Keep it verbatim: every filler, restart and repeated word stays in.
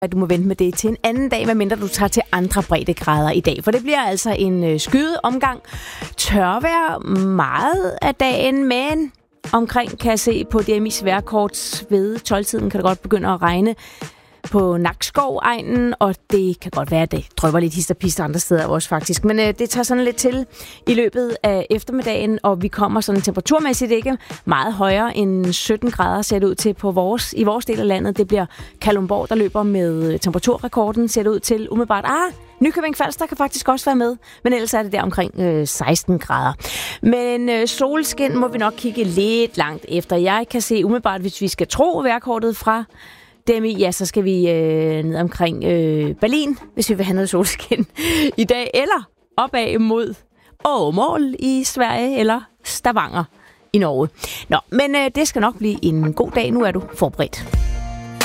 at du må vente med det til en anden dag, medmindre du tager til andre breddegrader i dag. For det bliver altså en øh, skyet omgang. Tørvejr meget af dagen, men omkring kan jeg se på D M I's vejrkort ved tolv-tiden kan det godt begynde at regne på Nakskov-egnen, og det kan godt være, at det drypper lidt hist og pist andre steder også faktisk. Men øh, det tager sådan lidt til i løbet af eftermiddagen, og vi kommer sådan temperaturmæssigt ikke meget højere end sytten grader ser det ud til på vores, i vores del af landet. Det bliver Kalundborg, der løber med temperaturrekorden, ser det ud til umiddelbart. Ah, Nykøbing Falster kan faktisk også være med, men ellers er det der omkring øh, seksten grader. Men øh, solskin må vi nok kigge lidt langt efter. Jeg kan se umiddelbart, hvis vi skal tro vejrkortet fra D M I, ja, så skal vi øh, ned omkring øh, Berlin, hvis vi vil have noget solskin i dag, eller opad mod Åmål i Sverige, eller Stavanger i Norge. Nå, men øh, det skal nok blive en god dag. Nu er du forberedt.